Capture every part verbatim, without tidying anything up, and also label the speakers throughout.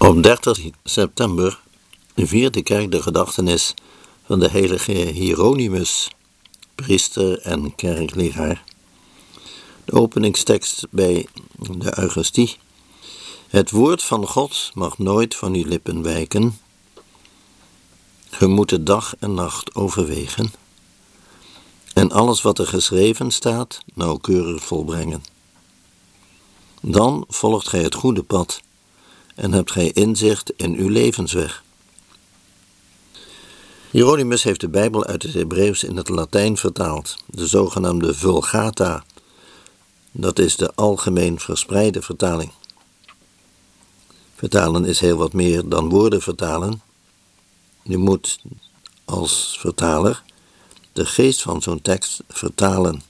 Speaker 1: Op dertig september viert de kerk de gedachtenis van de heilige Hieronymus, priester en kerkleraar. De openingstekst bij de Eucharistie. Het woord van God mag nooit van uw lippen wijken. Ge moet het dag en nacht overwegen. En alles wat er geschreven staat, nauwkeurig volbrengen. Dan volgt gij het goede pad en hebt gij inzicht in uw levensweg. Hieronymus heeft de Bijbel uit het Hebreeuws in het Latijn vertaald, de zogenaamde Vulgata. Dat is de algemeen verspreide vertaling. Vertalen is heel wat meer dan woorden vertalen. Je moet als vertaler de geest van zo'n tekst vertalen.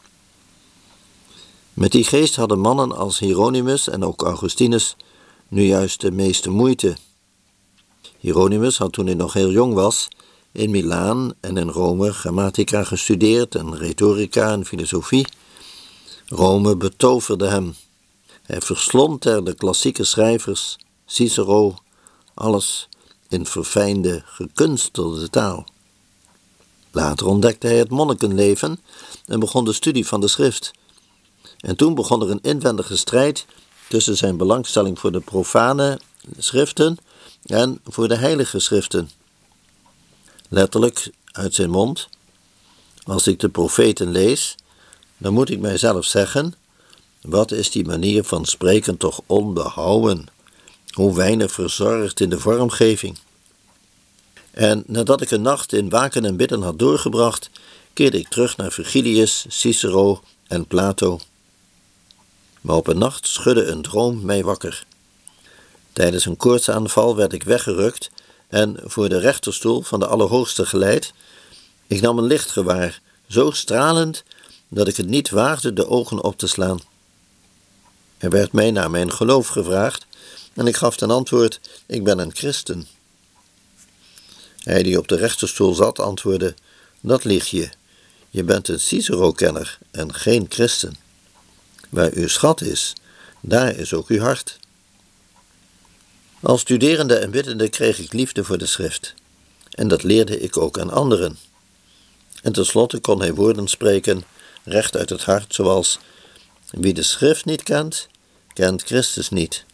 Speaker 1: Met die geest hadden mannen als Hieronymus en ook Augustinus nu juist de meeste moeite. Hieronymus had toen hij nog heel jong was in Milaan en in Rome grammatica gestudeerd en retorica en filosofie. Rome betoverde hem. Hij verslond er de klassieke schrijvers, Cicero, alles in verfijnde, gekunstelde taal. Later ontdekte hij het monnikenleven en begon de studie van de schrift. En toen begon er een inwendige strijd tussen zijn belangstelling voor de profane schriften en voor de heilige schriften. Letterlijk uit zijn mond: als ik de profeten lees, dan moet ik mijzelf zeggen: wat is die manier van spreken toch onbehouden, hoe weinig verzorgd in de vormgeving. En nadat ik een nacht in waken en bidden had doorgebracht, keerde ik terug naar Virgilius, Cicero en Plato. Maar op een nacht schudde een droom mij wakker. Tijdens een koortsaanval werd ik weggerukt en voor de rechterstoel van de Allerhoogste geleid. Ik nam een licht gewaar, zo stralend dat ik het niet waagde de ogen op te slaan. Er werd mij naar mijn geloof gevraagd en ik gaf ten antwoord: ik ben een christen. Hij die op de rechterstoel zat antwoordde: dat lieg je. Je bent een Cicero-kenner en geen christen. Waar uw schat is, daar is ook uw hart. Als studerende en biddende kreeg ik liefde voor de schrift. En dat leerde ik ook aan anderen. En tenslotte kon hij woorden spreken, recht uit het hart, zoals: wie de schrift niet kent, kent Christus niet.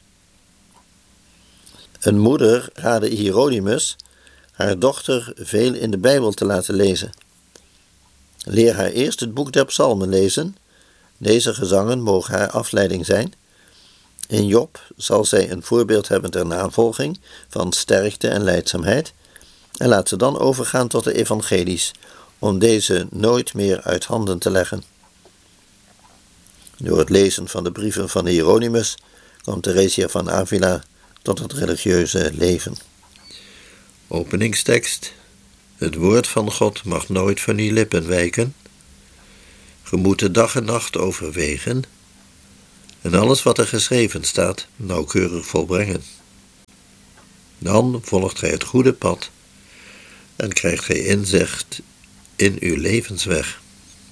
Speaker 1: Een moeder raadde Hieronymus haar dochter veel in de Bijbel te laten lezen. Leer haar eerst het boek der psalmen lezen. Deze gezangen mogen haar afleiding zijn. In Job zal zij een voorbeeld hebben ter navolging van sterkte en lijdzaamheid. En laat ze dan overgaan tot de evangelies, om deze nooit meer uit handen te leggen. Door het lezen van de brieven van Hieronymus kwam Theresia van Avila tot het religieuze leven. Openingstekst. Het woord van God mag nooit van uw lippen wijken. Ge moet de dag en nacht overwegen en alles wat er geschreven staat nauwkeurig volbrengen. Dan volgt gij het goede pad en krijgt gij inzicht in uw levensweg.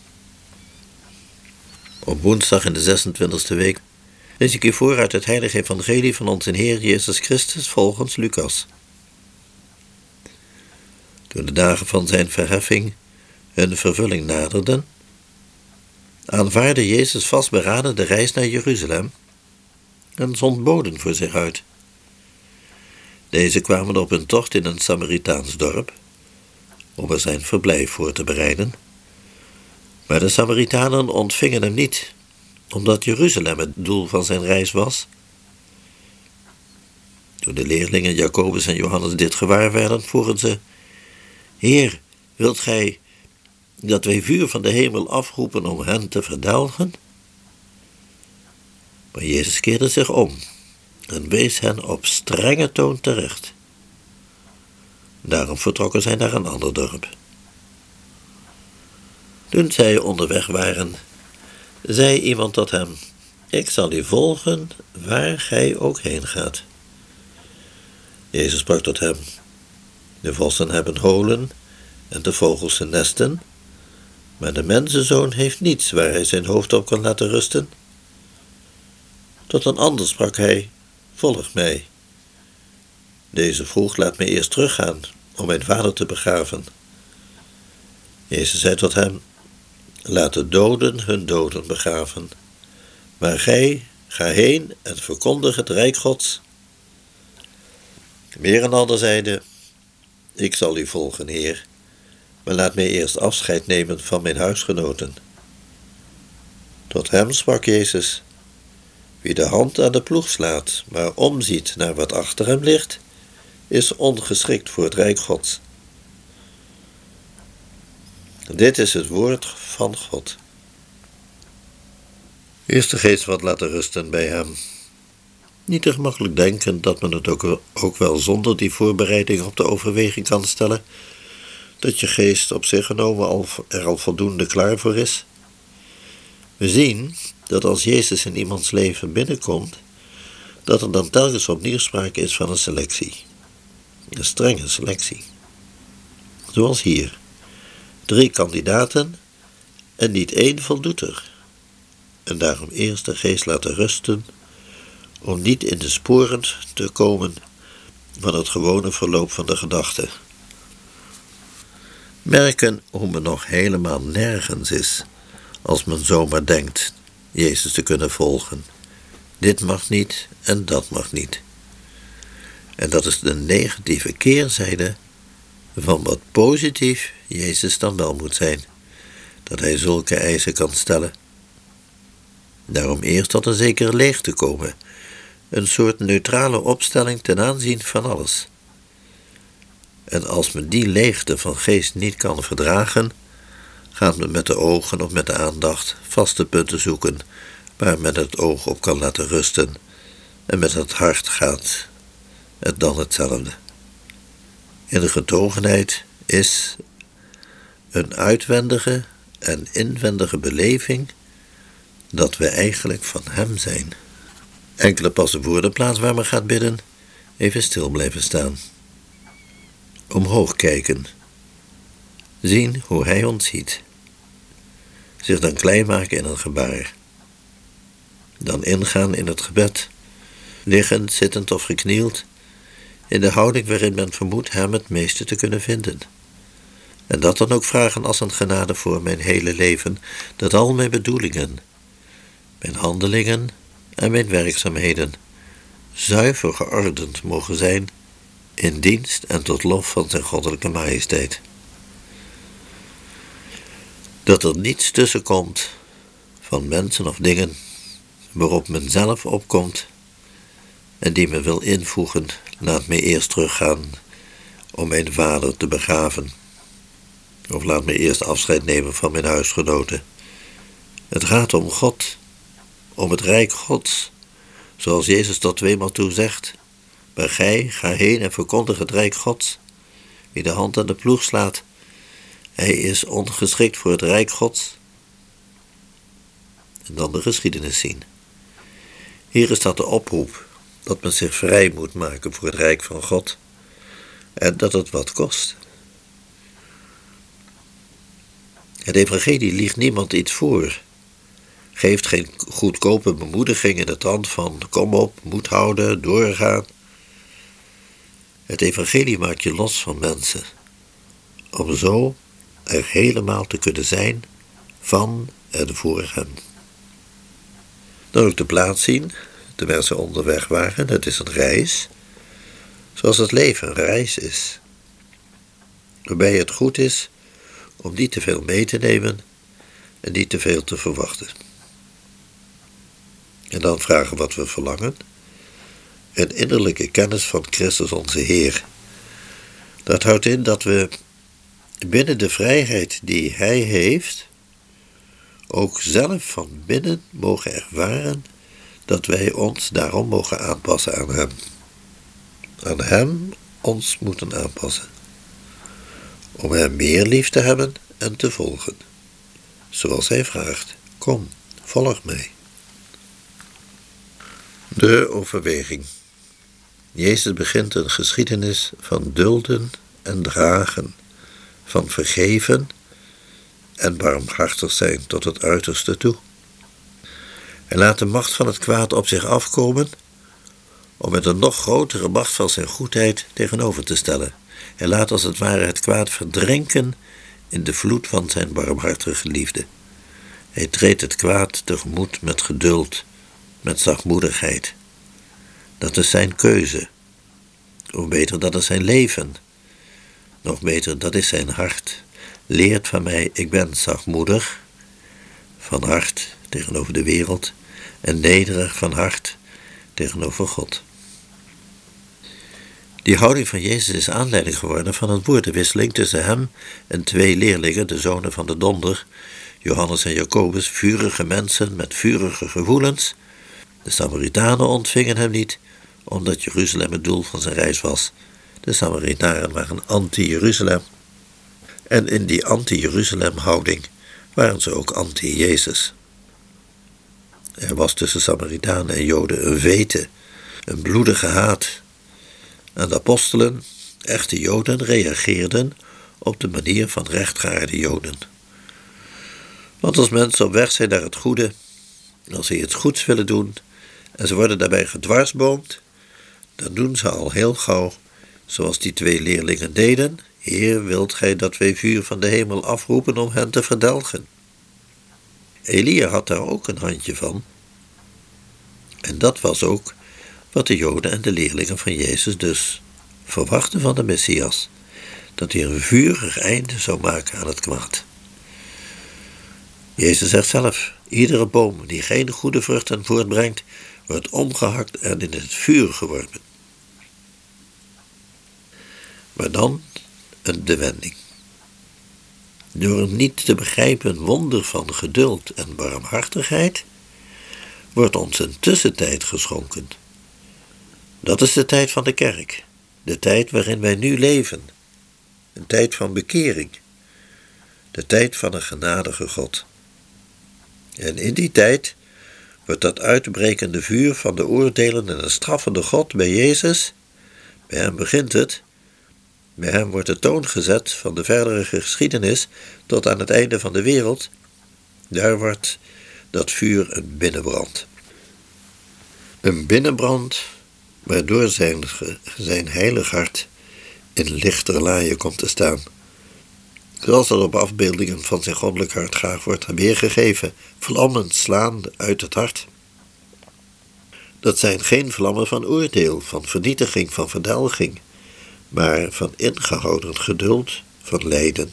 Speaker 1: Op woensdag in de zesentwintigste week lees ik u voor uit het heilige evangelie van onze Heer Jezus Christus volgens Lucas. Toen de dagen van zijn verheffing hun vervulling naderden, aanvaardde Jezus vastberaden de reis naar Jeruzalem en zond boden voor zich uit. Deze kwamen op hun tocht in een Samaritaans dorp, om er zijn verblijf voor te bereiden. Maar de Samaritanen ontvingen hem niet, omdat Jeruzalem het doel van zijn reis was. Toen de leerlingen Jacobus en Johannes dit gewaar werden, vroegen ze: Heer, wilt gij dat wij vuur van de hemel afroepen om hen te verdelgen? Maar Jezus keerde zich om en wees hen op strenge toon terecht. Daarom vertrokken zij naar een ander dorp. Toen zij onderweg waren, zei iemand tot hem: ik zal u volgen waar gij ook heen gaat. Jezus sprak tot hem: de vossen hebben holen en de vogels hun nesten, maar de mensenzoon heeft niets waar hij zijn hoofd op kan laten rusten. Tot een ander sprak hij: volg mij. Deze vroeg: laat me eerst teruggaan om mijn vader te begraven. Jezus zei tot hem: laat de doden hun doden begraven, maar gij, ga heen en verkondig het rijk Gods. Weer een ander zeide: ik zal u volgen, Heer, maar laat mij eerst afscheid nemen van mijn huisgenoten. Tot hem sprak Jezus: wie de hand aan de ploeg slaat, maar omziet naar wat achter hem ligt, is ongeschikt voor het rijk Gods. Dit is het woord van God. Eerst de geest wat laten rusten bij hem. Niet te gemakkelijk denken dat men het ook, ook wel zonder die voorbereiding op de overweging kan stellen, dat je geest op zich genomen al, er al voldoende klaar voor is. We zien dat als Jezus in iemands leven binnenkomt, dat er dan telkens opnieuw sprake is van een selectie. Een strenge selectie. Zoals hier. Drie kandidaten en niet één voldoet er. En daarom eerst de geest laten rusten, om niet in de sporen te komen van het gewone verloop van de gedachten. Merken hoe men nog helemaal nergens is, als men zomaar denkt Jezus te kunnen volgen. Dit mag niet en dat mag niet. En dat is de negatieve keerzijde van wat positief Jezus dan wel moet zijn, dat hij zulke eisen kan stellen. Daarom eerst tot een zekere leegte komen, een soort neutrale opstelling ten aanzien van alles. En als men die leegte van geest niet kan verdragen, gaat men met de ogen of met de aandacht vaste punten zoeken waar men het oog op kan laten rusten, en met het hart gaat het dan hetzelfde. In de getogenheid is een uitwendige en inwendige beleving dat we eigenlijk van hem zijn. Enkele passen voor de plaats waar men gaat bidden, even stil blijven staan. Omhoog kijken. Zien hoe hij ons ziet. Zich dan klein maken in een gebaar. Dan ingaan in het gebed, liggend, zittend of geknield, in de houding waarin men vermoedt hem het meeste te kunnen vinden. En dat dan ook vragen als een genade voor mijn hele leven, dat al mijn bedoelingen, mijn handelingen en mijn werkzaamheden zuiver geordend mogen zijn in dienst en tot lof van zijn goddelijke majesteit. Dat er niets tussenkomt van mensen of dingen waarop men zelf opkomt en die men wil invoegen: laat mij eerst teruggaan om mijn vader te begraven. Of laat mij eerst afscheid nemen van mijn huisgenoten. Het gaat om God, om het rijk Gods, zoals Jezus tot tweemaal toe zegt: maar gij, ga heen en verkondig het rijk Gods. Wie de hand aan de ploeg slaat, hij is ongeschikt voor het rijk Gods. En dan de geschiedenis zien. Hier is dat de oproep, dat men zich vrij moet maken voor het rijk van God, en dat het wat kost. Het evangelie liegt niemand iets voor, geeft geen goedkope bemoediging in de trant van kom op, moed houden, doorgaan. Het evangelie maakt je los van mensen, om zo er helemaal te kunnen zijn van en voor hen. Dan ook de plaats zien, terwijl ze onderweg waren. Het is een reis, zoals het leven een reis is, waarbij het goed is om niet te veel mee te nemen en niet te veel te verwachten. En dan vragen wat we verlangen: een innerlijke kennis van Christus onze Heer. Dat houdt in dat we binnen de vrijheid die Hij heeft ook zelf van binnen mogen ervaren dat wij ons daarom mogen aanpassen aan Hem. Aan Hem ons moeten aanpassen. Om Hem meer lief te hebben en te volgen. Zoals Hij vraagt: kom, volg mij. De overweging. Jezus begint een geschiedenis van dulden en dragen, van vergeven en barmhartig zijn tot het uiterste toe. Hij laat de macht van het kwaad op zich afkomen, om met een nog grotere macht van zijn goedheid tegenover te stellen. Hij laat als het ware het kwaad verdrinken in de vloed van zijn barmhartige liefde. Hij treedt het kwaad tegemoet met geduld, met zachtmoedigheid. Dat is zijn keuze. Of beter, dat is zijn leven. Nog beter, dat is zijn hart. Leert van mij, ik ben zachtmoedig van hart tegenover de wereld en nederig van hart tegenover God. Die houding van Jezus is aanleiding geworden van een woordenwisseling tussen hem en twee leerlingen, de zonen van de donder, Johannes en Jacobus, vurige mensen met vurige gevoelens. De Samaritanen ontvingen hem niet, omdat Jeruzalem het doel van zijn reis was. De Samaritanen waren anti-Jeruzalem. En in die anti-Jeruzalem-houding waren ze ook anti-Jezus. Er was tussen Samaritanen en Joden een vete, een bloedige haat. En de apostelen, echte Joden, reageerden op de manier van rechtgeaarde Joden. Want als mensen op weg zijn naar het goede, als ze iets goeds willen doen en ze worden daarbij gedwarsboomd, dan doen ze al heel gauw zoals die twee leerlingen deden. Heer, wilt gij dat wij vuur van de hemel afroepen om hen te verdelgen? Elia had daar ook een handje van. En dat was ook wat de Joden en de leerlingen van Jezus dus verwachten van de Messias, dat hij een vurig einde zou maken aan het kwaad. Jezus zegt zelf, iedere boom die geen goede vruchten voortbrengt, wordt omgehakt en in het vuur geworpen. Maar dan de wending. Door een niet te begrijpen wonder van geduld en barmhartigheid wordt ons een tussentijd geschonken. Dat is de tijd van de kerk, de tijd waarin wij nu leven, een tijd van bekering, de tijd van een genadige God. En in die tijd wordt dat uitbrekende vuur van de oordelende en de straffende God bij Jezus, bij hem begint het, bij hem wordt de toon gezet van de verdere geschiedenis tot aan het einde van de wereld. Daar wordt dat vuur een binnenbrand. Een binnenbrand waardoor zijn, zijn heilig hart in lichter laaien komt te staan. Zoals dat op afbeeldingen van zijn goddelijk hart graag wordt weergegeven, vlammen slaan uit het hart. Dat zijn geen vlammen van oordeel, van vernietiging, van verdelging, maar van ingehouden geduld, van lijden.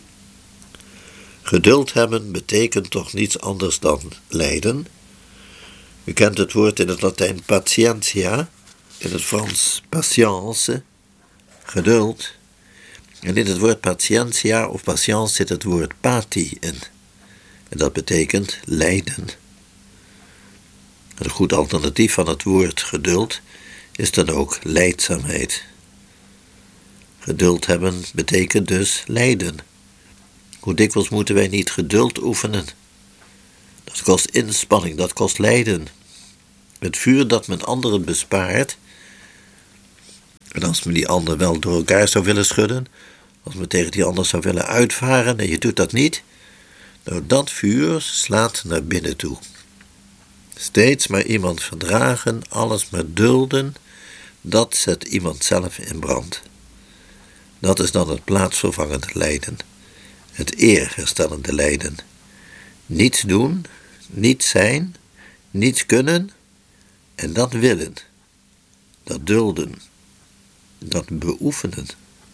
Speaker 1: Geduld hebben betekent toch niets anders dan lijden. U kent het woord in het Latijn patientia, in het Frans patience, geduld. En in het woord patientia of patience zit het woord pati in. En dat betekent lijden. Een goed alternatief van het woord geduld is dan ook lijdzaamheid. Geduld hebben betekent dus lijden. Hoe dikwijls moeten wij niet geduld oefenen? Dat kost inspanning, dat kost lijden. Het vuur dat men anderen bespaart, en als men die ander wel door elkaar zou willen schudden, als men tegen die ander zou willen uitvaren en je doet dat niet, nou dat vuur slaat naar binnen toe. Steeds maar iemand verdragen, alles maar dulden, dat zet iemand zelf in brand. Dat is dan het plaatsvervangende lijden, het eerherstellende lijden. Niets doen, niets zijn, niets kunnen en dat willen, dat dulden, dat beoefenen.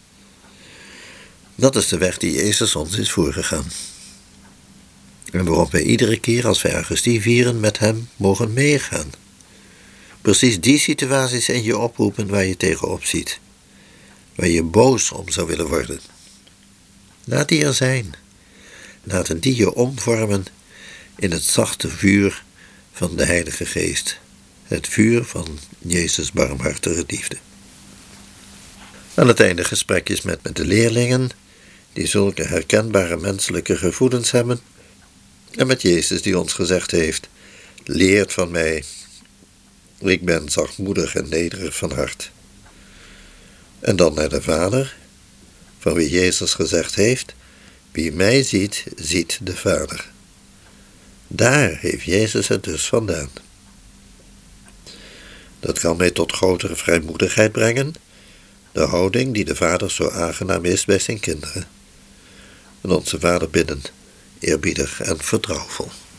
Speaker 1: Dat is de weg die Jezus ons is voorgegaan. En waarop wij iedere keer als wij Eucharistie vieren met hem mogen meegaan. Precies die situaties in je oproepen waar je tegenop ziet. Waar je boos om zou willen worden. Laat die er zijn. Laten die je omvormen in het zachte vuur van de Heilige Geest. Het vuur van Jezus' barmhartige liefde. Aan het einde gesprekjes met, met de leerlingen, die zulke herkenbare menselijke gevoelens hebben, en met Jezus die ons gezegd heeft, leert van mij, ik ben zachtmoedig en nederig van hart. En dan naar de Vader, van wie Jezus gezegd heeft, wie mij ziet, ziet de Vader. Daar heeft Jezus het dus vandaan. Dat kan mij tot grotere vrijmoedigheid brengen, de houding die de vader zo aangenaam is bij zijn kinderen. En onze Vader bidden, eerbiedig en vertrouwvol.